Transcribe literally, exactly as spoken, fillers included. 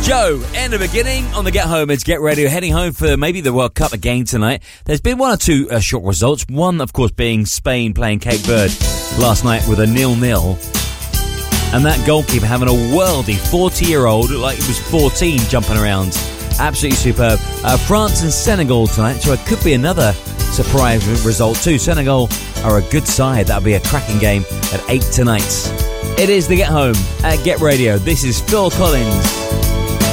Joe, end of beginning on the Get Home. It's Get Ready. Heading home for maybe the World Cup again tonight. There's been one or two uh, short results. One, of course, being Spain playing Cape Verde last night with a nil-nil. And that goalkeeper having a worldie forty-year-old, looked like he was fourteen, jumping around. Absolutely superb. Uh, France and Senegal tonight, so it could be another surprise result too. Senegal are a good side. That'll be a cracking game at eight tonight. It is the Get Home at Get Radio. This is Phil Collins.